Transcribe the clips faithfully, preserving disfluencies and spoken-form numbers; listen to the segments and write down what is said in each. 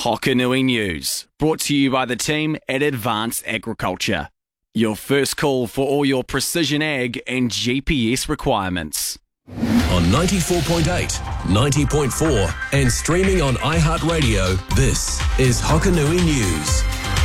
Hokanui News, brought to you by the team at Advanced Agriculture. Your first call for all your precision ag and G P S requirements. On ninety-four point eight, ninety point four and streaming on iHeartRadio, this is Hokanui News.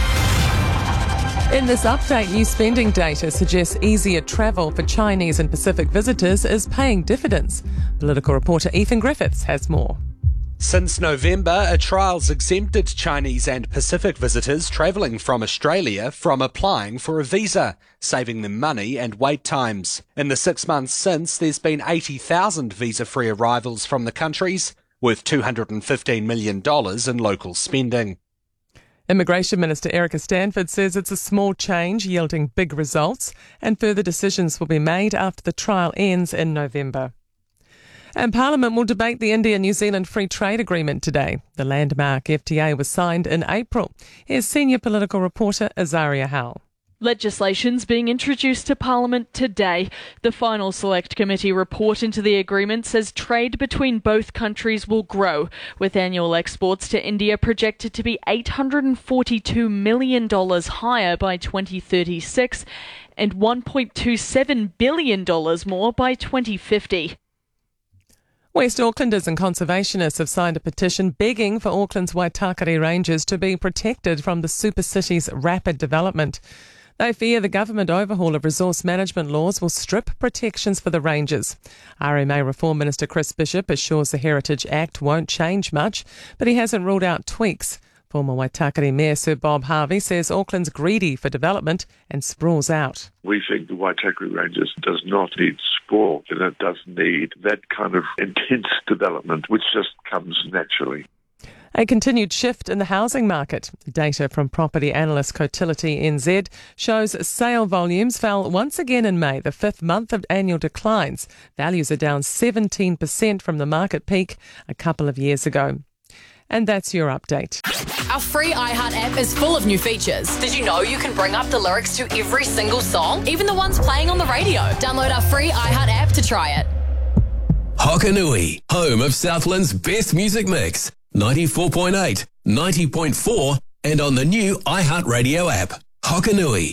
In this update, new spending data suggests easier travel for Chinese and Pacific visitors is paying dividends. Political reporter Ethan Griffiths has more. Since November, a trial's exempted Chinese and Pacific visitors travelling from Australia from applying for a visa, saving them money and wait times. In the six months since, there's been eighty thousand visa-free arrivals from the countries, worth two hundred fifteen million dollars in local spending. Immigration Minister Erica Stanford says it's a small change yielding big results, and further decisions will be made after the trial ends in November. And Parliament will debate the India-New Zealand Free Trade Agreement today. The landmark F T A was signed in April. Here's senior political reporter Azaria Howell. Legislation's being introduced to Parliament today. The final Select Committee report into the agreement says trade between both countries will grow, with annual exports to India projected to be eight hundred forty-two million dollars higher by twenty thirty-six and one point two seven billion dollars more by twenty fifty. West Aucklanders and conservationists have signed a petition begging for Auckland's Waitakere Ranges to be protected from the super city's rapid development. They fear the government overhaul of resource management laws will strip protections for the ranges. R M A Reform Minister Chris Bishop assures the Heritage Act won't change much, but he hasn't ruled out tweaks. Former Waitakere Mayor Sir Bob Harvey says Auckland's greedy for development and sprawls out. We think the Waitakere Ranges does not need sprawl, and it does need that kind of intense development which just comes naturally. A continued shift in the housing market. Data from property analyst Cotility N Z shows sale volumes fell once again in May, the fifth month of annual declines. Values are down seventeen percent from the market peak a couple of years ago. And that's your update. Our free iHeart app is full of new features. Did you know you can bring up the lyrics to every single song, even the ones playing on the radio? Download our free iHeart app to try it. Hokanui, home of Southland's best music mix. ninety-four point eight, ninety point four and on the new iHeartRadio app. Hokanui.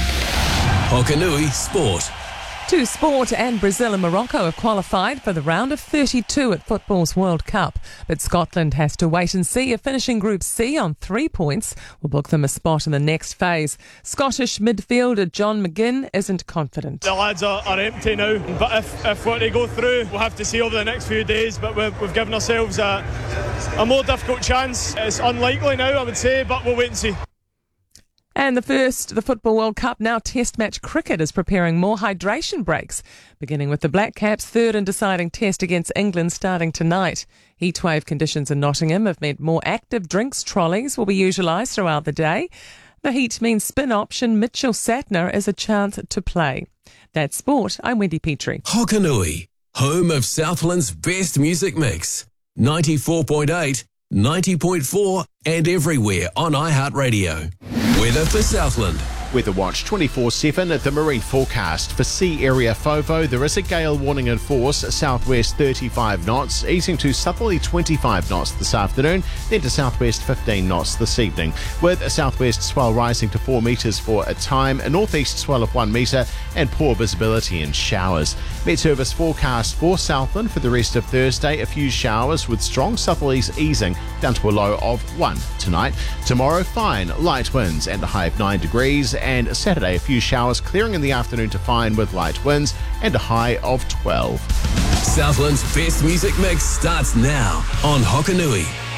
Hokanui Sport. To sport, and Brazil and Morocco have qualified for the round of thirty-two at football's World Cup. But Scotland has to wait and see if finishing Group C on three points will book them a spot in the next phase. Scottish midfielder John McGinn isn't confident. The lads are, are empty now, but if, if what they go through, we'll have to see over the next few days. But we've, we've given ourselves a, a more difficult chance. It's unlikely now, I would say, but we'll wait and see. And the first, the Football World Cup, now Test match cricket, is preparing more hydration breaks, beginning with the Black Caps' third and deciding test against England starting tonight. Heatwave conditions in Nottingham have meant more active drinks trolleys will be utilised throughout the day. The heat means spin option Mitchell Satner is a chance to play. That's sport. I'm Wendy Petrie. Hokanui, home of Southland's best music mix. ninety-four point eight, ninety point four and everywhere on iHeartRadio. Weather for Southland. Weather Watch twenty-four seven at the marine forecast. For sea area FOVO, there is a gale warning in force, southwest thirty-five knots, easing to southerly twenty-five knots this afternoon, then to southwest fifteen knots this evening, with a southwest swell rising to four metres for a time, a northeast swell of one metre, and poor visibility and showers. Met Service forecast for Southland for the rest of Thursday, a few showers with strong southerlies easing down to a low of one tonight. Tomorrow, fine, light winds and a high of nine degrees. And Saturday, a few showers clearing in the afternoon to fine with light winds and a high of twelve. Southland's best music mix starts now on Hokanui.